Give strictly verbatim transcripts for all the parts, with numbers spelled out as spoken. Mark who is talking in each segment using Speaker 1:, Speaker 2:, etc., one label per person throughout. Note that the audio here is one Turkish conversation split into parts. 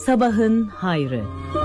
Speaker 1: Sabahın hayrı.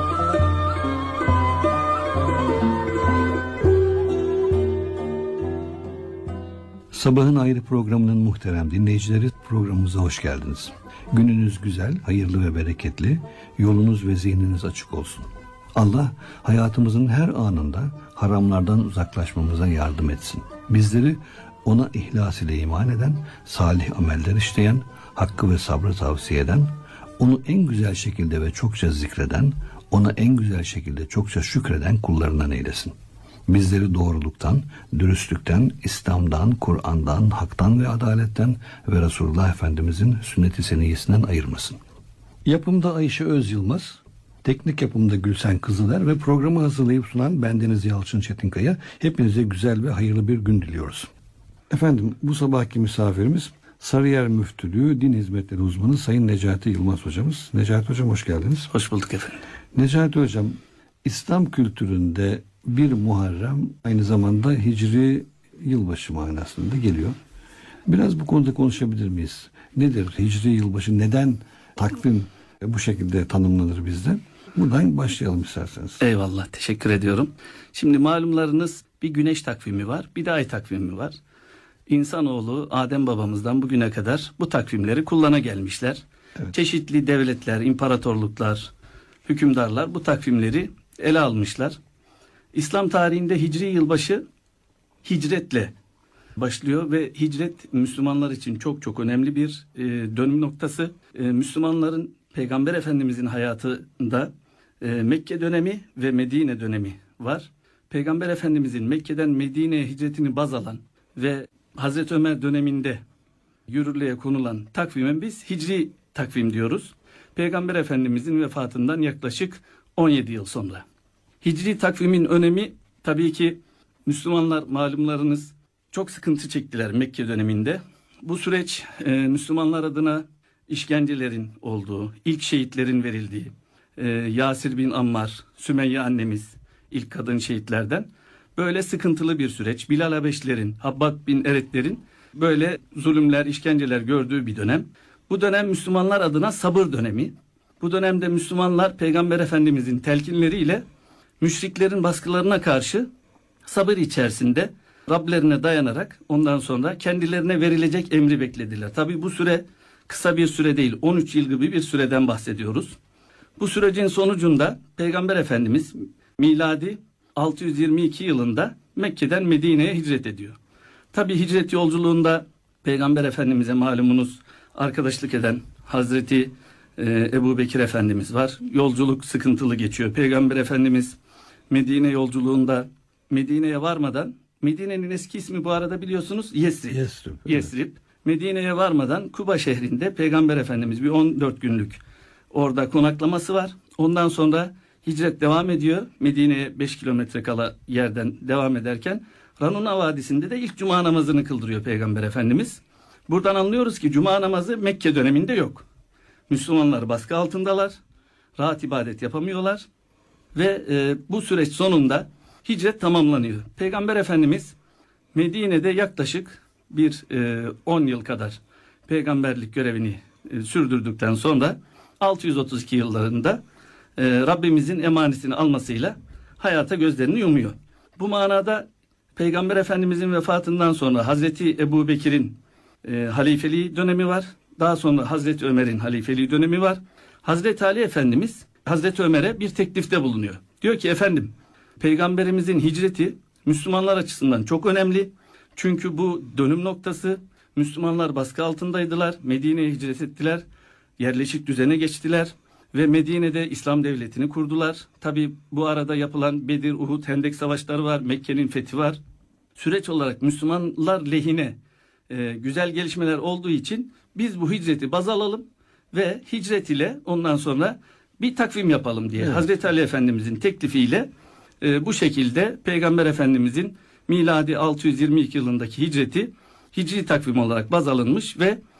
Speaker 2: Sabahın Hayrı programının muhterem dinleyicileri, programımıza hoş geldiniz. Gününüz güzel, hayırlı ve bereketli, yolunuz ve zihniniz açık olsun. Allah hayatımızın her anında haramlardan uzaklaşmamıza yardım etsin. Bizleri ona ihlas ile iman eden, salih ameller işleyen, hakkı ve sabrı tavsiye eden, onu en güzel şekilde ve çokça zikreden, ona en güzel şekilde çokça şükreden kullarından eylesin. Bizleri doğruluktan, dürüstlükten, İslam'dan, Kur'an'dan, haktan ve adaletten ve Resulullah Efendimizin sünnet-i seniyyesinden ayırmasın. Yapımda Ayşe Özyılmaz, teknik yapımda Gülsen Kızıler ve programı hazırlayıp sunan bendeniz Yalçın Çetinkaya. Hepinize güzel ve hayırlı bir gün diliyoruz. Efendim, bu sabahki misafirimiz Sarıyer Müftülüğü Din Hizmetleri Uzmanı Sayın Necati Yılmaz Hocamız. Necati Hocam, hoş geldiniz.
Speaker 3: Hoş bulduk efendim.
Speaker 2: Necati Hocam, İslam kültüründe bir Muharrem aynı zamanda Hicri yılbaşı manasında geliyor. Biraz bu konuda konuşabilir miyiz? Nedir Hicri yılbaşı? Neden takvim bu şekilde tanımlanır bizde? Buradan başlayalım isterseniz.
Speaker 3: Eyvallah, teşekkür ediyorum. Şimdi malumlarınız bir güneş takvimi var, bir de ay takvimi var. İnsanoğlu Adem babamızdan bugüne kadar bu takvimleri kullana gelmişler. Evet. Çeşitli devletler, imparatorluklar, hükümdarlar bu takvimleri ele almışlar. İslam tarihinde Hicri yılbaşı hicretle başlıyor ve hicret Müslümanlar için çok çok önemli bir e, dönüm noktası. E, Müslümanların Peygamber Efendimizin hayatında e, Mekke dönemi ve Medine dönemi var. Peygamber Efendimizin Mekke'den Medine'ye hicretini baz alan ve Hazreti Ömer döneminde yürürlüğe konulan takvime biz Hicri takvim diyoruz. Peygamber Efendimizin vefatından yaklaşık on yedi yıl sonra. Hicri takvimin önemi, tabii ki Müslümanlar malumlarınız çok sıkıntı çektiler Mekke döneminde. Bu süreç e, Müslümanlar adına işkencelerin olduğu, ilk şehitlerin verildiği, e, Yasir bin Ammar, Sümeyye annemiz ilk kadın şehitlerden, böyle sıkıntılı bir süreç. Bilal Habeşlilerin, Habbab bin Eretlerin böyle zulümler, işkenceler gördüğü bir dönem. Bu dönem Müslümanlar adına sabır dönemi. Bu dönemde Müslümanlar Peygamber Efendimizin telkinleriyle müşriklerin baskılarına karşı sabır içerisinde Rablerine dayanarak ondan sonra kendilerine verilecek emri beklediler. Tabii bu süre kısa bir süre değil, on üç yıl gibi bir süreden bahsediyoruz. Bu sürecin sonucunda Peygamber Efendimiz miladi altı yüz yirmi iki yılında Mekke'den Medine'ye hicret ediyor. Tabii hicret yolculuğunda Peygamber Efendimiz'e malumunuz arkadaşlık eden Hazreti e, Ebu Bekir Efendimiz var. Yolculuk sıkıntılı geçiyor. Peygamber Efendimiz Medine yolculuğunda Medine'ye varmadan, Medine'nin eski ismi bu arada biliyorsunuz Yesrib.
Speaker 2: Yesrib.
Speaker 3: Yesrib. Medine'ye varmadan Kuba şehrinde Peygamber Efendimiz bir on dört günlük orada konaklaması var. Ondan sonra hicret devam ediyor. Medine'ye beş kilometre kala yerden devam ederken Ranuna Vadisi'nde de ilk cuma namazını kıldırıyor Peygamber Efendimiz. Buradan anlıyoruz ki cuma namazı Mekke döneminde yok. Müslümanlar baskı altındalar. Rahat ibadet yapamıyorlar. Ve e, bu süreç sonunda hicret tamamlanıyor. Peygamber Efendimiz Medine'de yaklaşık bir e, on yıl kadar peygamberlik görevini e, sürdürdükten sonra altı yüz otuz iki yıllarında e, Rabbimizin emanetini almasıyla hayata gözlerini yumuyor. Bu manada Peygamber Efendimizin vefatından sonra Hazreti Ebu Bekir'in e, halifeliği dönemi var. Daha sonra Hazreti Ömer'in halifeliği dönemi var. Hazreti Ali Efendimiz Hazreti Ömer'e bir teklifte bulunuyor. Diyor ki efendim, Peygamberimizin hicreti Müslümanlar açısından çok önemli. Çünkü bu dönüm noktası, Müslümanlar baskı altındaydılar. Medine'ye hicret ettiler. Yerleşik düzene geçtiler. Ve Medine'de İslam devletini kurdular. Tabi bu arada yapılan Bedir, Uhud, Hendek savaşları var. Mekke'nin fethi var. Süreç olarak Müslümanlar lehine e, güzel gelişmeler olduğu için biz bu hicreti baz alalım ve hicret ile ondan sonra bir takvim yapalım diye. Evet. Hazreti Ali Efendimizin teklifiyle e, bu şekilde Peygamber Efendimizin miladi altı yüz yirmi iki yılındaki hicreti Hicri takvim olarak baz alınmış ve